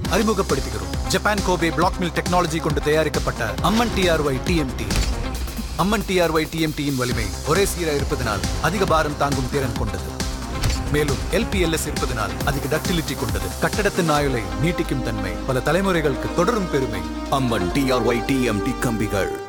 அறிமுகப்படுத்துகிறோம். Japan Kobe black mill technology கொண்டு தயாரிக்கப்பட்ட அம்மன் டிஆர்ஒய் டிஎம்டி. அம்மன் டிஆர்ஒய் டிஎம்டியின் வலிமை ஒரே சீராக இருப்பதனால் அதிக பாரம் தாங்கும் திறன் கொண்டது. மேலும் எல்பிஎல்எஸ் இருப்பதனால் அதிக டக்டிலிட்டி கொண்டது. கட்டடத்தின் ஆயுளை நீட்டிக்கும் தன்மை, பல தலைமுறைகளுக்கு தொடரும் பெருமை. அம்மன் டிஆர்ஒய் டிஎம்டி கம்பிகள்.